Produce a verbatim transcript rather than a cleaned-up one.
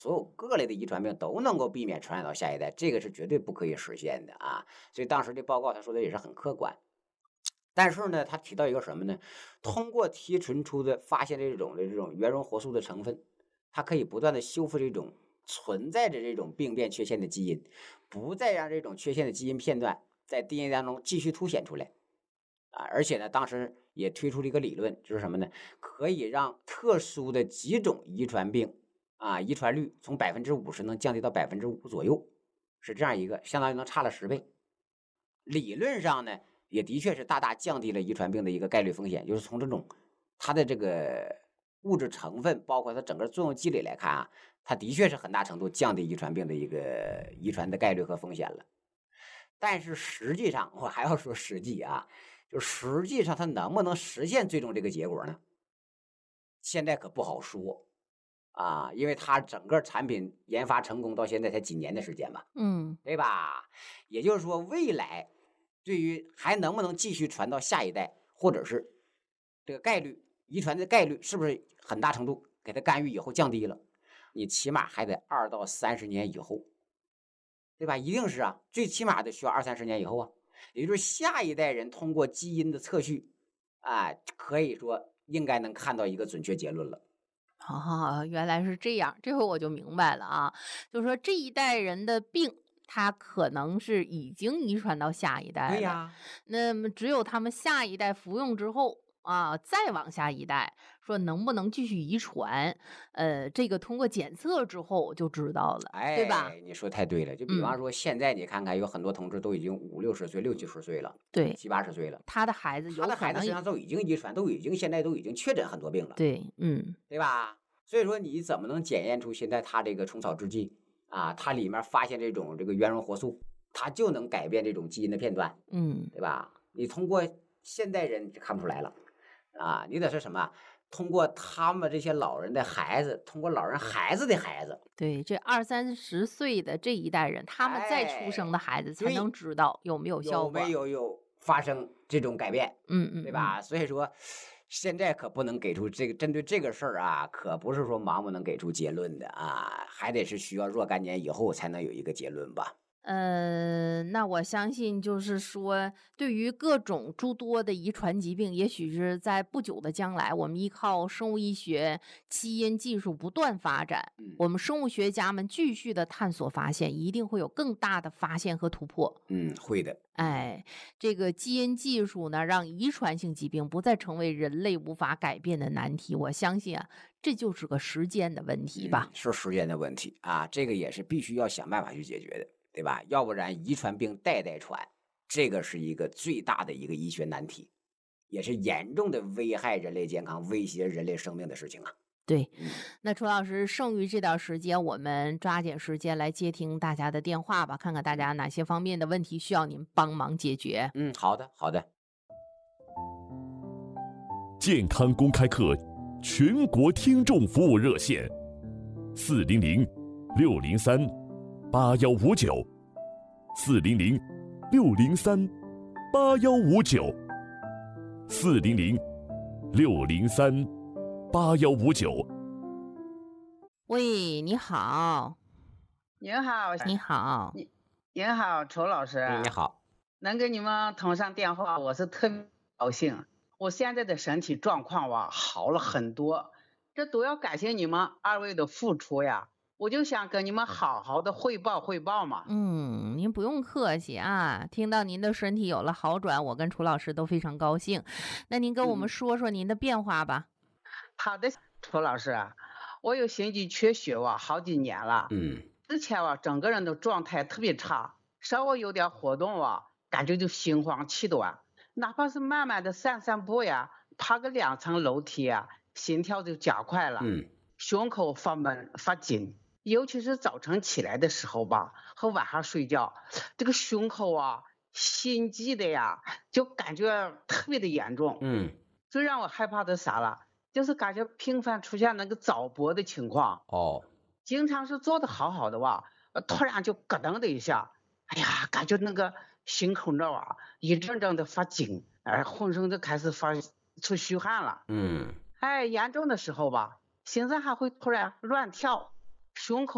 所有各类的遗传病都能够避免传染到下一代，这个是绝对不可以实现的啊。所以当时这报告他说的也是很客观。但是呢，他提到一个什么呢？通过提纯出的发现这种的这种原溶活素的成分，它可以不断的修复这种存在着这种病变缺陷的基因，不再让这种缺陷的基因片段在 D N A 当中继续凸显出来啊。而且呢，当时也推出了一个理论，就是什么呢？可以让特殊的几种遗传病啊，遗传率从百分之五十能降低到百分之五左右，是这样一个，相当于能差了十倍。理论上呢，也的确是大大降低了遗传病的一个概率风险，就是从这种它的这个物质成分，包括它整个作用机理来看啊，它的确是很大程度降低遗传病的一个遗传的概率和风险了。但是实际上，我还要说实际啊，就实际上它能不能实现最终这个结果呢？现在可不好说啊，因为它整个产品研发成功到现在才几年的时间吧， 嗯对吧？也就是说，未来对于还能不能继续传到下一代，或者是这个概率遗传的概率是不是很大程度给它干预以后降低了？你起码还得二到三十年以后，对吧？一定是啊，最起码得需要二三十年以后啊。也就是下一代人通过基因的测序，啊，可以说应该能看到一个准确结论了。 哦，原来是这样，这回我就明白了啊。就是说这一代人的病，它可能是已经遗传到下一代了， 对呀， 那么只有他们下一代服用之后啊，再往下一代，说能不能继续遗传，呃，这个通过检测之后就知道了，对吧？ 哎，你说太对了。就比嗯， 方说，现在你看看，有很多同志都已经五六十岁、六七十岁了， 对， 七八十岁了， 他的孩子他的有可能也孩子身上都已经遗传，都已经现在都已经确诊很多病了， 对，嗯对吧？所以说，你怎么能检验出现在他这个虫草制剂啊，它里面发现这种这个原溶活素，它就能改变这种基因的片段， 嗯。 对吧？你通过现代人就看不出来了啊，你得是什么？通过他们这些老人的孩子，通过老人孩子的孩子， 对，这二三十岁的这一代人，他们再出生哎， 的孩子才能对， 知道有没有效有没果。 有有发生这种改变， 嗯嗯嗯。 对吧？所以说，现在可不能给出这个针对这个事儿啊，可不是说盲目能给出结论的啊，还得是需要若干年以后才能有一个结论吧。 呃，那我相信就是说，对于各种诸多的遗传疾病，也许是在不久的将来，我们依靠生物医学、基因技术不断发展， 嗯我们生物学家们继续的探索发现，一定会有更大的发现和突破。 嗯，会的，嗯哎，这个基因技术呢，让遗传性疾病不再成为人类无法改变的难题。我相信啊，这就是个时间的问题嗯， 吧。 是时间的问题啊，这个也是必须要想办法去解决的，对吧？要不然遗传病代代传，这个是一个最大的一个医学难题，也是严重的危害人类健康、威胁人类生命的事情啊。 对， 嗯那楚老师，剩余这段时间，我们抓紧时间来接听大家的电话吧，看看大家哪些方面的问题需要您帮忙解决。 嗯，好的好的。 健康公开课全国听众服务热线：四零零六零三八幺五九，四零零六零三八幺五九，四零零六零三八幺五九。 喂，你好， 您好， 你好， 您您好，楚老师， 嗯，你好。 能跟你们通上电话，我是特别高兴。我现在的身体状况吧好了很多，这都要感谢你们二位的付出呀。我就想跟你们好好的汇报汇报嘛。 嗯，您不用客气啊，听到您的身体有了好转，我跟楚老师都非常高兴。那您跟我们嗯， 说说您的变化吧。 好的，楚老师，我有心肌缺血哇，好几年了。 嗯之前哇，整个人的状态特别差，稍微有点活动哇，感觉就心慌气短，哪怕是慢慢的散散步呀，爬个两层楼梯呀，心跳就加快了， 嗯胸口发闷发紧，尤其是早晨起来的时候吧，和晚上睡觉，这个胸口啊，心悸的呀，就感觉特别的严重。 嗯， 最让我害怕的啥了，就是感觉频繁出现那个早搏的情况。 哦， 经常是做的好好的哇，呃突然就咯噔的一下，哎呀，感觉那个心口那啊一阵阵的发紧，哎，浑身都开始发出虚汗了。 嗯。 哎，严重的时候吧，心脏还会突然乱跳，胸口